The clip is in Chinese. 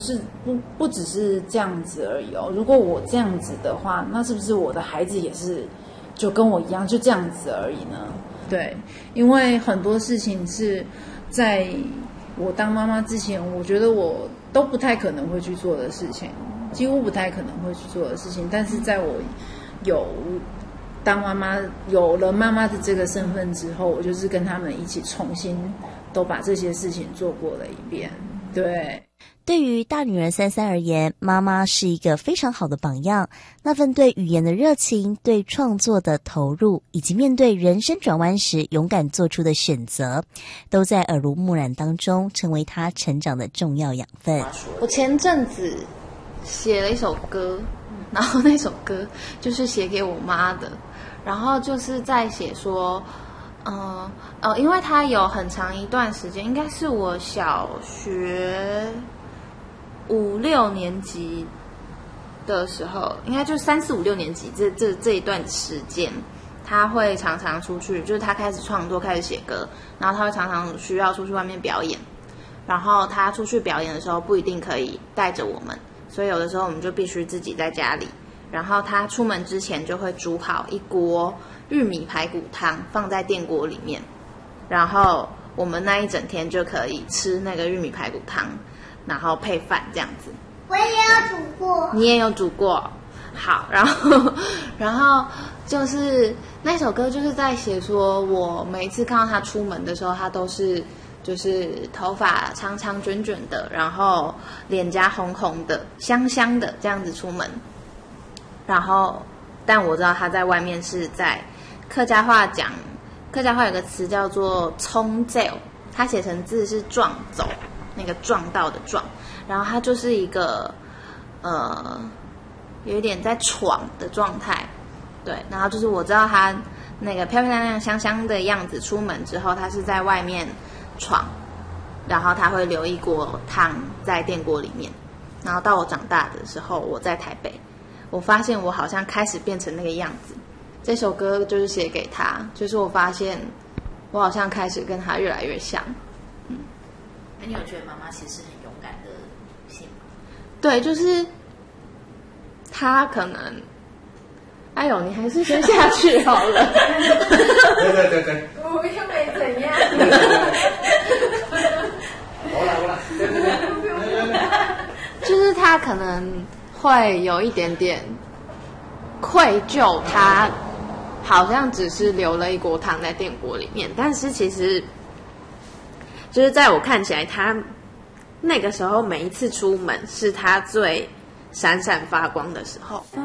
是不只是这样子而已哦。如果我这样子的话，那是不是我的孩子也是就跟我一样就这样子而已呢？对，因为很多事情是在我当妈妈之前，我觉得我都不太可能会去做的事情，几乎不太可能会去做的事情。但是在我有当妈妈，有了妈妈的这个身份之后，我就是跟他们一起重新都把这些事情做过了一遍。对。 对于大女儿三三而言，妈妈是一个非常好的榜样。那份对语言的热情，对创作的投入，以及面对人生转弯时勇敢做出的选择，都在耳濡目染当中成为她成长的重要养分。 我前阵子写了一首歌，然后那首歌就是写给我妈的，然后就是在写说因为它有很长一段时间，应该是我小学5、6年级的时候，应该就3、4、5、6年级这一段时间，他会常常出去，就是他开始创作，开始写歌，然后他会常常需要出去外面表演，然后他出去表演的时候不一定可以带着我们，所以有的时候我们就必须自己在家里，然后他出门之前就会煮好一锅玉米排骨汤放在电锅里面，然后我们那一整天就可以吃那个玉米排骨汤，然后配饭这样子。 我也有煮过。 你也有煮过。好，然后就是那首歌就是在写说，我每一次看到他出门的时候，他都是就是头发长长卷卷的，然后脸颊红红的，香香的这样子出门。然后但我知道他在外面是在客家话有个词叫做冲走，他写成字是撞走，那个撞到的撞，然后他就是一个有一点在闯的状态。对，然后就是我知道他那个漂漂亮亮香香的样子，出门之后他是在外面闯，然后他会留一锅汤在电锅里面。然后到我长大的时候，我在台北，我发现我好像开始变成那个样子。这首歌就是写给他，就是我发现我好像开始跟他越来越像。 那你有觉得妈妈其实是很勇敢的女性吗？ 对，就是他可能，哎呦，你还是先下去好了。 对，我又没怎样。 就是他可能会有一点点愧疚，他好像只是留了一锅汤在电锅里面，但是其实就是在我看起来，他那个时候每一次出门是他最闪闪发光的时候。